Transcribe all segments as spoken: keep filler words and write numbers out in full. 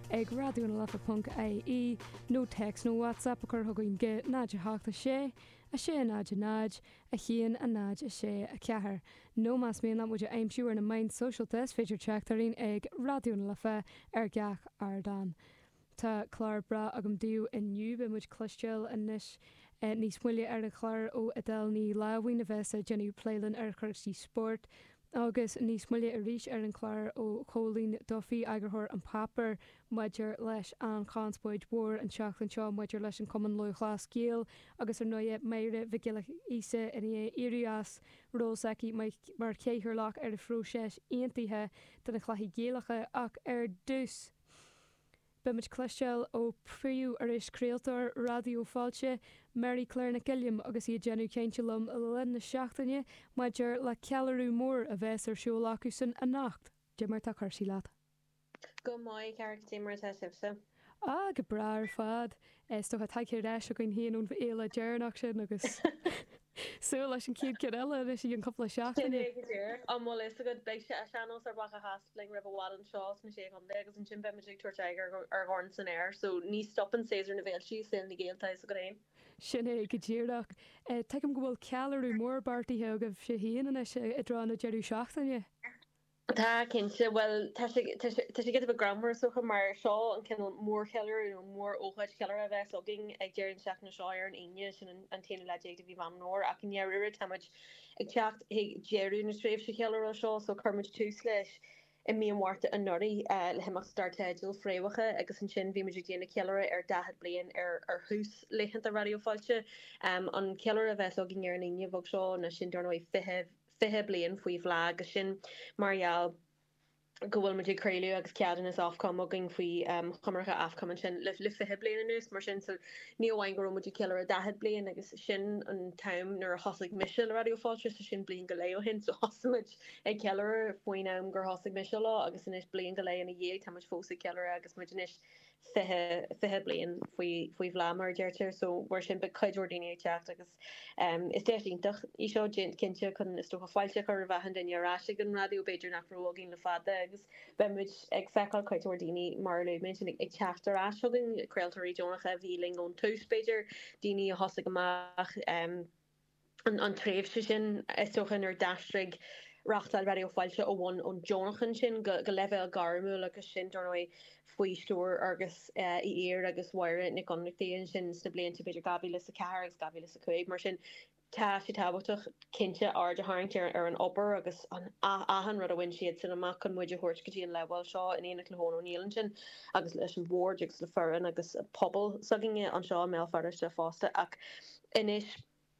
ag radioúna lefa punt I E nó text nó WhatsApp a chur thugainn ge náide háachta sé, a sé a náide náid, a chéan a náid a sé a ceathair. nó más míon am muidir aimsúar na main socialtas féidir teachtarín ag radioúna lefa ar gach ardan. Tá chlár bra agam dú inniu be muid cluisteil inis níos muile ar a chláir ó Adele ní láhaoin a bheits a Jenny Playland ar chuirtí sport, agus níos muile a ríis ar an chláir ó Cholín Duffy agurthir an papar muidir leis an Conspóid War an seachtain seo muidir leis an cuman lo chlas cíal agus ar nuide méire bhigile isa in é Irias Rosaci mar céithir lech ar a frúséis aontaithe den na chlathaí géalacha ach ar dús. Be muid cluisteil ó príú ar is créaltar radioáilte Mary Claire na Gilliam agus í Jenny Keintlam a lin na seachtaine maidir le cealarú mór a bheits ar siúil acu san a nacht. De mar tá chuirsí leat. Go mai character mar tá sibsa. Ah, go bra ar fad. Is toch a taicéir éis a goin híanún bh éile dearnach sin agus sú leis an cíad ceile leis í an coppla seachtaine. An mó is a go beag se seanos ar bacha hasling rih bhád an seás na sé an agus an sin bemidig tuairteig ar gháin san air, so ní stopan séidir na bhéil sí sin na géaltais a go réim. Sinné go ddíireach. Teim go bhfuil cealarú mór bartaíthe agah sé híanaan i drá na deirú seachtaine. Tá cinnte well tá sé get a grammar socha mar seo an cin mór cheir nó mór óchaid ceir a bheits ogin ag dearann seach na seoir an aine sin an téana le déag bhí mam nóir ach an nearúir táid ag teacht ag déirú na tréimh se cheir a seo so chuid túús leis i míomhharrta an noí le heach startteidil fréhacha agus an sin bhí muidir déanana ceire ar dahad blion ar ar hús leichant a radioáilte an ceir a bheits ogin ar an aine bhog seo na sin darnoid fiheh fihe blian faoi bhlá agus sin mariaal gohfuil mu creú agus ceadan is afcom agin faoi chumarcha afcom sin le li fihe blian nus mar sin so níomhhain go mu ceile a dahad blian agus sin an tam nar a hosig miisiil radioáilte sa sin blion goléo hin so hosamid ag ceir faoin am gur hosig miisiil lá agus inis blion golé in a dhé tá fósa ceile agus mu inis fihe fihe blian faoi faoi bhlá mar deirtir so war sin be chuidúdaine teach agus is déintach í seo cinnte chun is sto fáilte chu bhehan den ará an radio beidir nach rógin le fada agus bemuid ag feáil chuidúdaine mar le min ag teachtar asgin creaaltarí Jonacha bhíling ón túspéidir daoine a hosa goach an tréimh sin is sochan ar dastrig rachtal radioáilte ó bhain ón Jonachan sin go level garmú agus sin darnoi faoi stúr agus i éir agus waire na connictéon sin sta blianta beidir gabí le a ceir agus gabí le a chuig mar sin tá sé tábhaach cinnte ar de haingtear ar an opair agus an ahan rud a bhain siad sin amach chun muidir thuirt go dtíon lehil seo in éana león ónílan sin agus leis an bhór agus le fearan agus pobl saginge an seo mé fariste fásta ach inis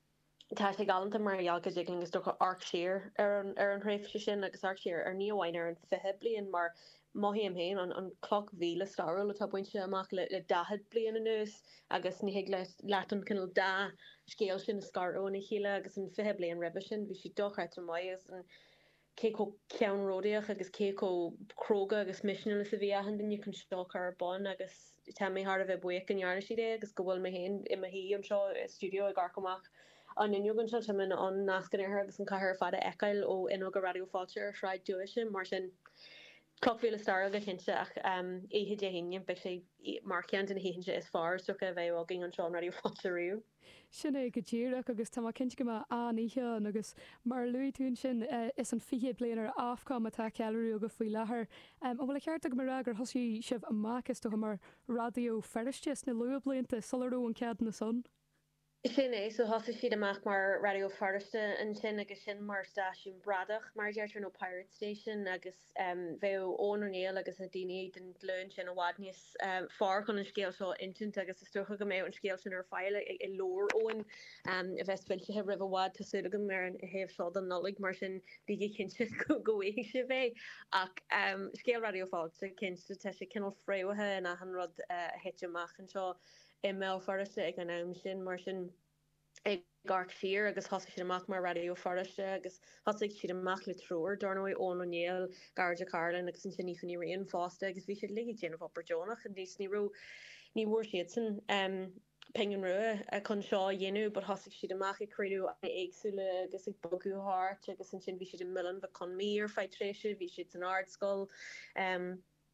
tá sé galanta mar ealga digling is docha arc sér ar an ar an réifse sin agus arc sér ar níomhhain ar an fihe blion mar maihíam héin an an cloch víle star le tá buinte amach le le dahad blian a nus agus ní hiag le leatan cinnal da scéal sin scar ó na chéile agus an fihe blian ribbe sin bhí si dochait maias an céó cean ródaach agus céó croga agus misisiúla sa bhí ahan den chun stochar bon agus tá mé har a bheith buic an jaarna si dé agus go bhfuil mé héin i a hí an seo studio ag garcomach an injogan se min an nascan ar agus an caiir fada ecail ó in go radioáilte ar shráid dúisi mar sin Clockville star a hinse ach éhe de hin be sé markiant in hése is far so a bheith agin an Sean radio fatarú. Sinné go ddíach agus tá cinint go aníe agus mar luí tún sin is an fihéad blianar afcom atá ceú go faoi lethir. An bhfuil ceart go mar gur hosí sibh amachchas do mar radio ferristes na lu blianta solarú an cead na son. Sin é so hosa siad amach mar radio farste an sin agus sin mar staisiún bradach mar deirtar nó Pirate Station agus bheith ón an éal agus a daine den lein sin a bhhaidníos far chun an scéal seo intint agus is stocha go méid an scéal sin ar fáile i lór óin a bheitfuilte he rih bhád tasúla go mar an héobh seo an nolig mar sin bíige cinse go gohé se bheith ach scéal radioáilte cinste te sé cinnal fréimethe na an rud heiteach an seo i mé fariste ag an am sin mar sin ag garc fear agus hosa si amach mar radio fariste agus hosaigh siad amach le troir darnoi ón anéal garja Carlin agus an sin nífanní réon fásta agus bhí siad ligí déanamh op Jonach an níos ní ro ní bhór siad san pingin rua a chun seo dhéanú, but hosaigh siad amach ag creú éagsúla agus ag bogu hart agus an sin bhí siad an millan bh chun mí ar feitréise bhí siad an ard scoil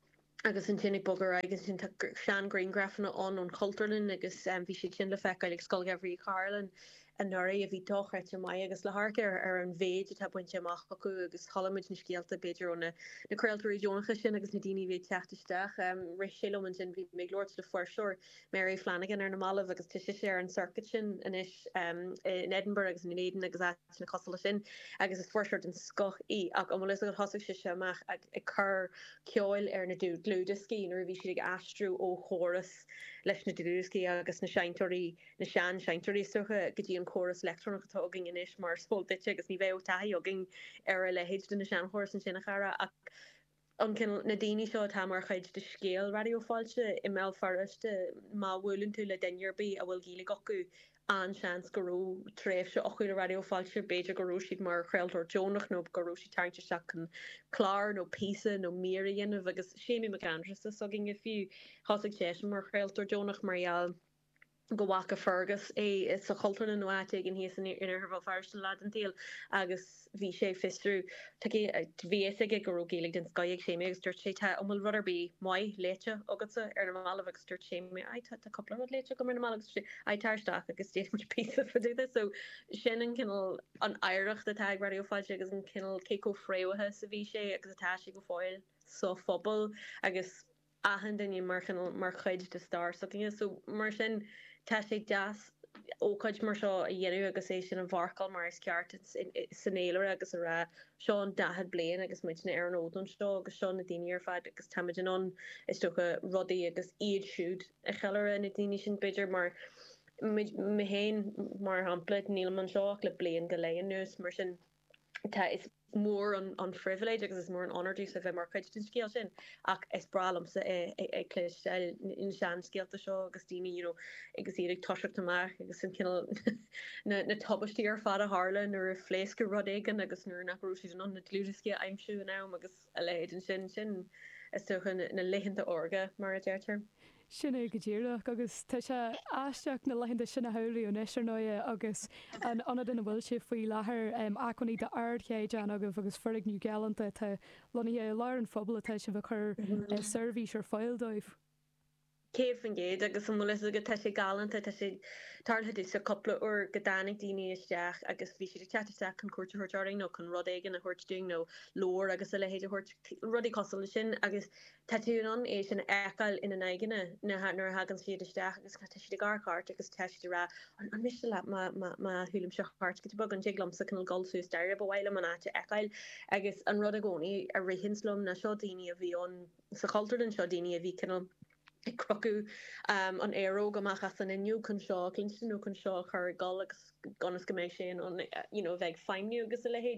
agus an tinnig bogur agus sin sean Greengrafna an an culturlin agus um, vi sé sin le feáil ag sscoilgahrí Carlin an nuirí a bhí dochret mai agus le harcar ar an bhéid a buinte amach acu agus choid na scéalta beidirúna na creaaltarí Jonacha sin agus na daoine bhé teachtaisteach um, ri séloman sin bhí mé glóir le fuair Mary Flanagan ar na malah agus tu sé ar an circuit sin inis um, in Edinburgh agus in Éden agus na cosla sin agus is fuair an scoch í ach am le go thosa sé seach ag chur ceáil ar na dúd glúda cín ar bhí si ag astrú ó choras leis na dúscí agus na seintorí na sean seintorí sucha go dtí an choras electronach atá in inis mar spóilte agus ní bheith taí agin ar a lehéid den na sean choras an sinna chara ach an na daoine seo tá mar chuid de scéal radioáilte i mé fariste má bhfuiln tú le deneirbí a bhfuil gíla gocu an seans goró tréf se och a radioáilte beidir goró siad mar chréiltor Jonach nó goró si tainte seach an chlár nó písa nó míon agus sémi meganra so gin a fiú hasig sé mar chréiltor Jonach mariaal go waka fergus é is a choultar an nuáte gin hí in inar farstan lad an déal agus hí sé fistrú ví ige go gélig den skyig sé mé gur sé omul rudderbí mai léite agatsa ar na mal agus gur sé mé a couple of léite go mal aitarsteach agus dé pí faú so sinnnen kinnal an aireach de tag radioáil agus an kinnal keiko fréiwathe sa ví sé agus atá go foiil so fphobal agus ahan den mar mar chuid de star so so mar sin tá sé deas ócaid mar seo a dhéanú agus é sin an bharcail mar is ceart sannéile agus a ra seo an dahad blian agus muid na ar an ódon seo agus seo na daine ar fad agus tamidir an is sto a rudaí agus iad siúd a cheile na daine sin beidir mar me héin mar hapla níl an seoach le blian go léon nuas mar sin tá is mór an an frivilege agus is mór an honor sa bheith mar chuid den scéal sin ach is bralamsa ag clis in sean scéalta seo agus daoine you know agus iad ag toisiach amach agus sin cinnal na na tobistí ar fad a Harlan ar a phléis go rud éigen agus nuair nach rúsí an na tlúdascí aimimsú an am agus a léid an sin sin is tucha na leihananta orga mar a déirtar. Sinna go ddíireach agus tá se aisteach na leihananta sinna holaí ó neisir nóide agus an anad in bhfuil si faoi láthair acuní de ardchéid an agah agus furig nniu galanta tá loní é lá an fphobal atá se bh chur servís ar fáildóibh. Céh fan géad agus an mula go te sé galanta te sé tartha is a coppla or godánig daine isteach agus bhí si teteach an cuairte thuirtaring nó chun rud éigen a thuirtúing nó lór agus a le héidir rudí cosla sin agus taúán é sin eáil ina aigeine na nar hagan siad isteach agus te si garcart agus teiste ra an mis le thuúlim seart go bag an jiglam sa can golsú steir bhile man áte eáil agus an rud a gcónaí a rihinslum na seo daine a bhí an sa cultúir an seo daine a bhí cinnal crocu um, an éó goachchas an inniu chun seo cinú chun seo chur gal agus ganas go mééis sin an you know bheith feinniu agus a lehéid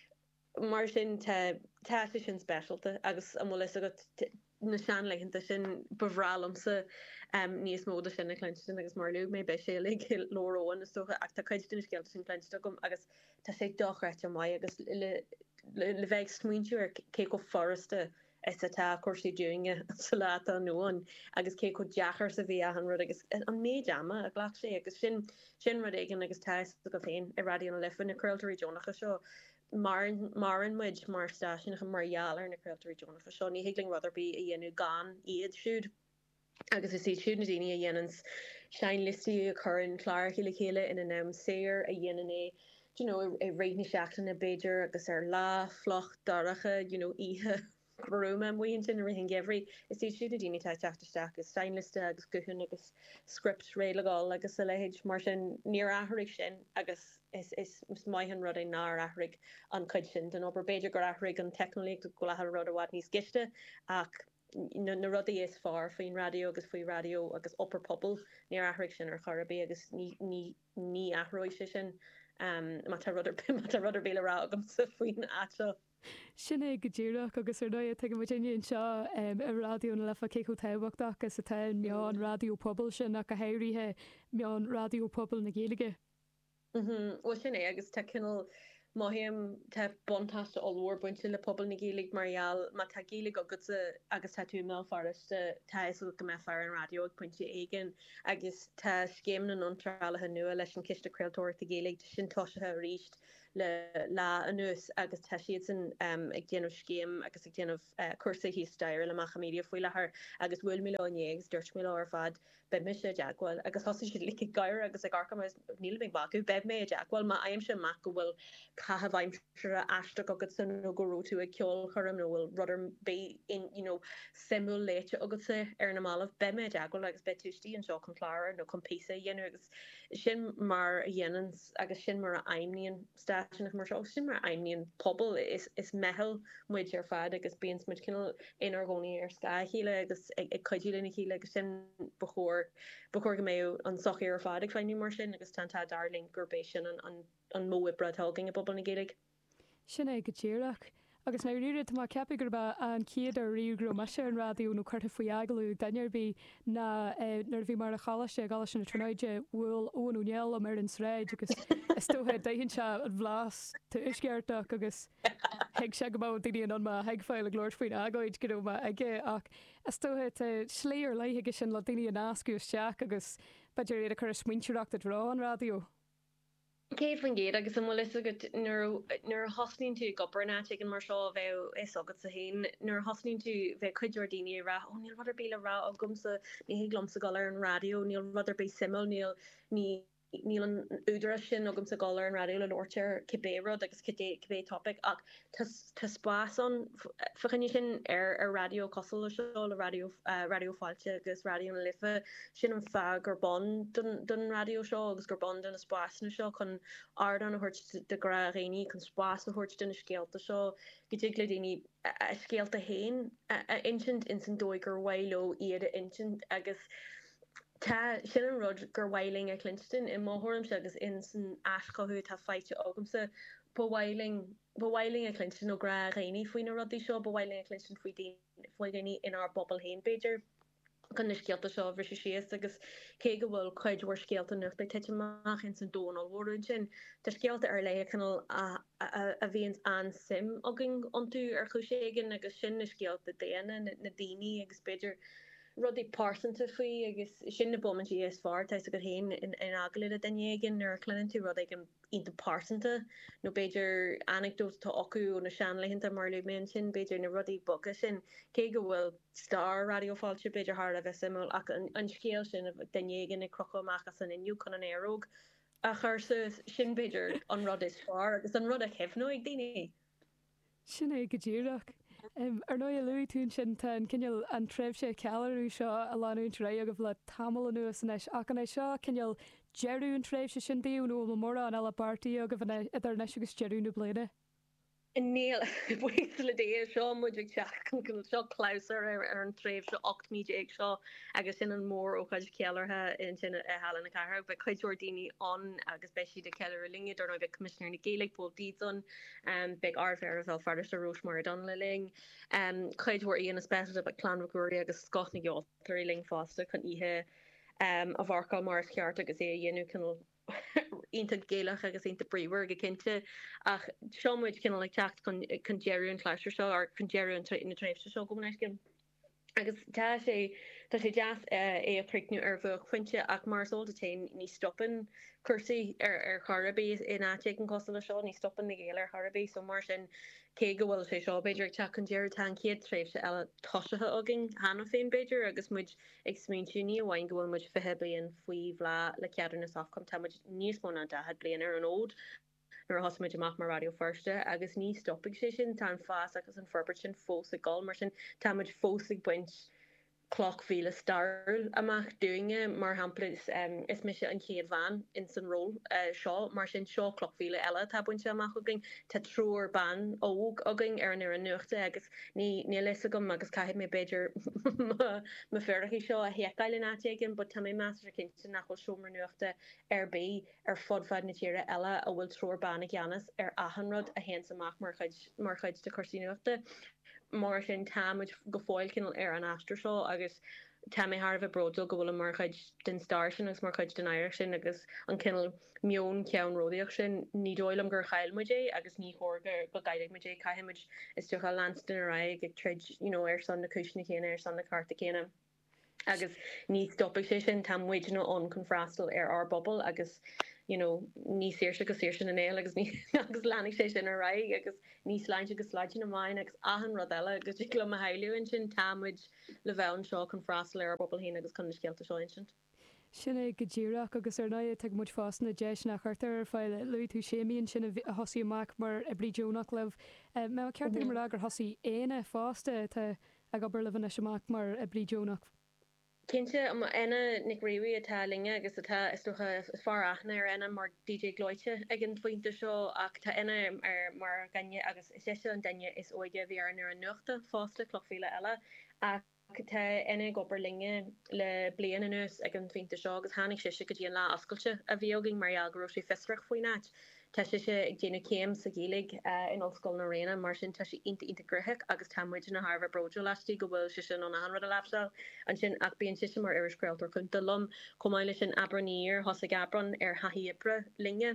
mar sin te sin specialta agus am lei go na sean leihananta sin bhrálamsa um, níos móda sin na clein agus mar luú mé be sé le lóróin is socha ach tá chuid duna scéalta sin cleinte gom agus tá sé dochreit mai agus le le bheith smuintú ar cé go forasta is atá cuasí dúinge salata nuan agus cé chu deachar sa bhí an rud agus an méid ama a ghlach sé agus sin sin rud igen agus teis go féin i radio an lefin na creaaltarí Jonacha seo mar mar an muid mar staisiach an marhealar na creaaltarí Jonacha seo ní hiigling rudderbí a dhéanú gan iad siúd agus is sí siúd na daine a dhéanans sein listí a churann chláir chéile chéile in an am séir a dhéanaan é you know i réithní seachtain na Beiidir agus ar lá flocht daracha you know ihe Roma muon sin ri gevri is tí siú dine teachtasteach agus steinliste agus gohun agus script réileáil agus a lehéid mar sin ní ahraigh sin agus is is mus maihan rud é ná ahraigh an chuid sin den ober beidir go ahraigh an technolik go le rud a wat níos giiste ach na rudí is far faoin radio agus faoi radio agus upper pobl ní ahraigh sin ar chorabé agus ní ní ní ahroid se sin um mat rudder mat rudder béle ra agam sa faoin atro. Sinna go ddíireach agus ar dóid te muideon seo i radioúna lefa céú tehachtach agus a te meán radio pobl sin ach a héiríthe meán radio pobl na géige. ó sin é agus te cinnal maihíim te bontáiste allhór buinte le pobl na géig mariaal má tá géig agus agus taú mé fariste teis go me far an radio ag pointinte aigen agus tá scéim na nonrálathe nua leis an kiiste creaaltóir a géig sin toisithe ríist le lá anús agus te siad san ag déanamh scéim agus ag déanamh cuasa hísteir le macha média foioi lethir agus bhfuil milliónéags dúirt mí ar fad be me sé deagháil agus thosa si lic gaiir agus ag arcam níl mé bacu be mé deagháil má aim se mac go bhfuil catha bhaimsere eiste agad san nó go rúú ag ceol chum nó bhfuil rudidir bé in simú léite agad sa ar na málah be mé deagháil agus betútí an seo chun chláir nó compésa dhéanú agus sin mar dhéanaan agus sin mar a aimníon staisiach mar seo sin mar aimníon pobl is is mehel muid ar fad agus bíon muid cinnal inar gcóí ar sca chéile agus ag coidúile na chéile agus sin bechóir bechóir go méú an sochi ar fad ag fáinú mar sin agus tantá darling gurbééis sin an an mó brathelging a bobbal na géig. Sin é go tíireach. Agus na riúide má cepa gur an ciad a riúgro me sé an radioú nó chuirta faoi agalú dairbí na nar bhí mar a chalaiste gal sin na tróide bhfuil ónúnéal am ar an sréid agus istóthe daonn se an bhlás tu isceartach agus heag se go daíon an heag fáil a glóir faoin agáid go aige ach istóthe sléir leithe sin le daine an ascúisteach agus beidir iad a chur smuinteach a rá an radio. Cé fan géad agus an mlis agad nuair hosnín tú gobarnáte an mar seo bheith is agad sa hain nuair hosnín tú bheith chuidir daine ra ó níl rudidir béle ra a gomsa ní hé glomsa galir an radio níl rudidir bé simil níl ní níl an údra sin agam sa galir an radio an ortir cibérod agus cibé topic ach tá spás an fachan sin ar ar radio cosal seo le radio radioáilte agus radio an lifa sin an fa gur bon don radio seo agus gur bon den a spás na seo chun ard an a thuirt de gra réí chun spás a thuirt den a scéalta seo gotíigla daoine a scéalta hain a insint in san dóig gur bhhailó iad a insint agus Tá sin an rud gur bhailing a Clinston i máthorm se agus in san ascothú tá feite ágamsa bhailing bhailing a Clinston ó gra réí faoin na rudí seo bhailing a Clinston faoi daoine in ar bobbal hain Beiidir gan na scialta seo bhrí sé sios agus cé go bhfuil chuidhhar scialta nucht be teiteach in san dónal bhórún sin Tá scialta ar le canal a bhíons an sim agin antú ar chuiségin agus sin na scialta déana na daoine agus Beiidir rudí pásanta faoi agus sin na bomantí is far teis go héin in agla a danéigen ar clunn tú rud ag an inta pásanta nó beidir anecdót tá acu ó na seanlahinnta mar le mé sin beidir na rudí boga sin cé go bhfuil star radioáilte beidir haar a bheith simú ach an scéal sin a danéigen i crochoachchas san inniu chun an éróg a chuir sin beidir an rud is far agus an rud a chefhnó ag daine. Sin é go ddíireach. Um, ar nó luú tún sin tan cinneal an tref sé ceú seo a láún ré agah le tamil an nuas inis ach an é seo cinneal jeún tréf se sin daú nó mór an eile bartaí a go bhna idir ne agus jeúnú bliide. Níl buis le dé seo muidir teach gon seo clousar ar ar an tréh se ocht míid ag seo agus sin an mór ó chuid cealarthe in sin a helan na car, be chuidúir daoine an agus beisi de ceir linge ar bheith commissioner na Gaelic Paul Deason um, be arfer a fel farder a Rosemar don le ling um, chuidúir íon a spe a clanúí agus scot na gealtar ling fásta chun ihe um, a bharcail mar ceart agus é dhéanú can inta géalach agus inta bríomhar go cinnte ach seomid cin le techt chun jeún chláir seo ar chun jeún na tréifte seo go cin agus tá sé tá sé deas é a pricnú ar bh chuinte ach mar sóilta te ní stoppan chusaí ar ar Charbé in áte an cos seo ní stoppan na ggéile ar Charbé so mar sin cé go bhfuil sé seo beidir te chun deir tan céad tréifse eile toisithe agin hena féin beidir agus muid ag smínúní bhhain go bhfuil muid fithe blion faoi bhlá le ceadan na sochcom tá muid níos móna de had blian ar an ód nuair a hosamid amach mar radio firste agus ní stopping sé sin tá fás agus an forbert sin fós a gáil mar sin tá muid fósigh buint clock vile star amach doinge mar hapla is um, is mis an chéad van in san rol uh, seo mar sin seo clock vile eile tá buinte amach agin tá troor ban óg agin ar an ar an nuachta agus ní ní lei gom agus caiid mé beidir ma ferraí seo a heáile nátegin, but tá mé master cinnte nachhol siomar nuachta ar bé ar fodfad na tíre eile a bhfuil troor ban a gceannas ar ahanrod a hen amach mar chuid mar chuid de chosí nuachta. Mar sin táid go fáil cinnal ar an astra seo agus tá mé Harbh brodul go bhfuil mar chuid den star sin agus mar chuid den air sin agus an cinnal mion ceann rodíoach sin ní dóilm gur chailmuidé agus ní chóga go gaiidir muidé caiimiid is tucha Lanston a ra ag treid ar san na cisna chéine ar san na carta chéine. agus ní stoppa sé sin tam muid nó an chun freistal ar ar bobbal agus you know ní séir se go séir sin in éil agus ní agus lenig sé sin a raig agus níos lein agus leidin amháin agus ahan rodile agus dí le a heiliúin sin támuid le bhein seo chun frastal ar bobbal hín agus chun scialta seo sin. Sinna go ddíireach agus ar naid te muid fásan na deis nach chuirtar ar fáil luú tú séíonn sinna a hosí amach mar a bríúnach leh me ceirtar mar agur hosí éine fásta tá a gobar lehanna semach mar a bríúnach. Kinte am ena nig riwi atá linge agus atá isstocha far achna ar ena mar D J Gloite agin pointe seo ach tá ina ar mar gannne agus is an danne is oige bhí ar an nuachta fásta clochfile eile ach tá ina gopur linge le blian inús ag an pointe seo agus hánig si go dtíon lá ascailte a bhíoging mar groí festrach faoin nát. Tá sé ag déanú céim sa gélig in osscoil na réna mar sin tá sé inta inta gritheic agus támuid na Harvard brojo latí go bhfuil si sin an anrad a lapsal an sin ach bíon si mar ar scréiltar chunta lom comáile sin abraníir hosa gabran ar haí ibre linge.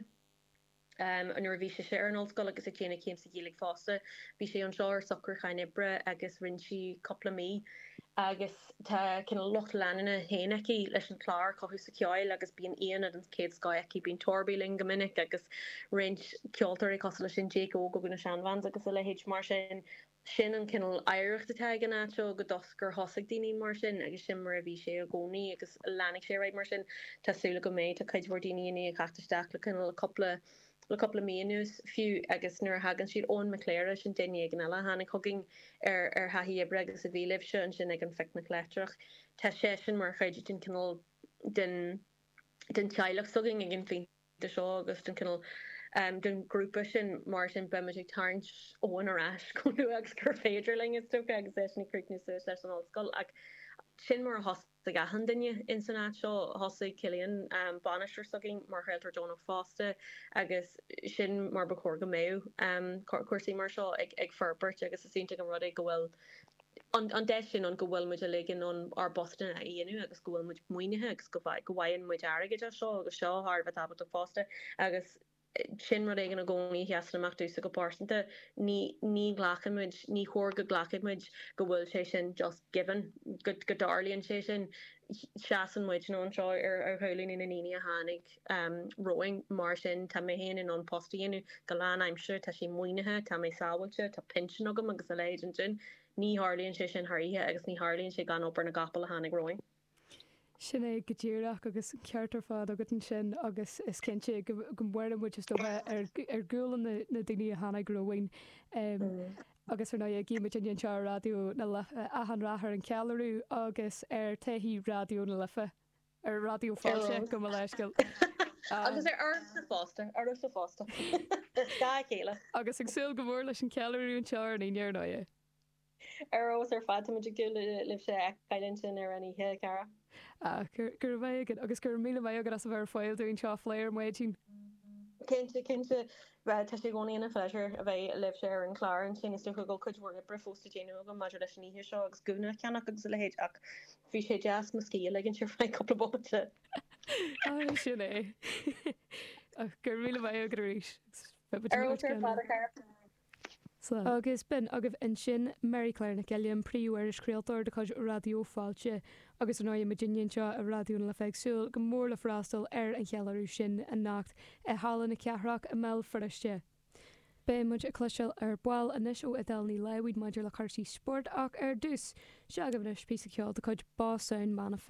Um, an nuair bhí sé sé ar an osscoil agus a chéna céim sa gélig fásta, bhí sé an seoir socr chain ibre agus rinn si coppla mí. agus tá cin locht lena hénaici leis an chlár cothú sa ceáil agus bíon íon an céad scaicí bíon torbíling gomininic agus rint ceoltar i cos lei sin Jake ó go gona seanhans agus a lehéid mar sin sin an cinnal aireachta te gan náo go dosgur hosaigh daoine mar sin agus sin mar a bhí sé a gcónaí agus lenig sé raid mar sin tásúla go méid a chuidhór daoine a chatasteach le cinnal coppla le couple méús fiú agus nuair hagan siad ón macléire sin daine gan eile hána chugging ar ar haí bregus a bhíleh se an sin ag an feic na léitrach Tá sé sin mar chuidir tin cinnal den den teilech soging ag an fin de seo agus den cinnal um, den grúpa sin mar sin beimiid tarint óin arás chuú agus gur féidirling is tu agus na cruicnú leis an osscoil ag sin mar hos a gahan dunne in san seo hosaigh Cillian um, banister soging mar réiltar John Fásta agus sin mar bacór go méú um, cuasaí mar seo ag, ag ferbert agus a sínta an rud go bhfuil an, an de sin an go bhfuil muid a ligin an ar Boston a dhéanú agus go bhfuil muid muoinethe agus go bhaid go bhhain muid aige seo agus seo Harbh tab Fásta agus sin mar igen a gcóí heasnaach dúsa go pásanta ní ní ghlachamid ní chóir go ghlachamid go bhfuil sé sin just given go go darlíonn sé sin seaan muid nó anseo ar ar thuúlín in naine a hánig um, roing mar sin tá mé héana in an postíonú go lean aimimseir tá sé muoinethe tá mé sáhailte tá pension agam agus a léid an sin ní hálíonn sé sin thíthe agus ní hálíonn sé gan opair na gapal a hánig roing. Sin é go ddíireach agus ceartar fád agat an sin agus is cinnte go bhfuir mu stothe ar gúlan na daine a hána grohain agus ar ná a gíime in seo radioú na ahan rathar an cealarú agus ar taihí radioú na lifa ar radio fáilte go leiscail. Agus ar ar sa fásta ar sa fásta ga chéile. Agus ag sil go bhór leis an cealarú an teir í near náide. Ar os ar fad mu go lib sé caiilen sin ar aní he cara. gur bhaid agus gur mí bhaid agus a bhar fáil dún seo léir muidtín. Cinnte cinnte tá sé gcóíonna fleisir a bheith lib sé ar an chláir an sin is go go chuidhór bre fósta déanú go maidir leis níhir seo agus gúna ceannach agus le héid ach bhí sé jazz na scíal le ginn siar fáid coppla bóte. Sin é gur mí bhaid gur ríis. Agus ben agah an sin Mary Claire na Gilliam príomhar scréaltar de chuid radioáilte agus an áid Virginian seo a radioúna le feigsúil go mór le frástal ar an chealarú sin a nacht a hálan na ceithreach a mell foriste. Bé muid a cluisiil ar bháil inis ó adalní lehuiid maidir le chuirsaí sport ach ar dús se agah na spísa ceáil de chuid básáin mána